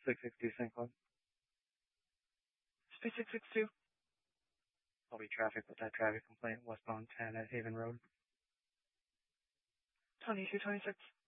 662 St. Cloud. Space 662. I'll be traffic with that traffic complaint westbound 10 at Haven Road. 2226.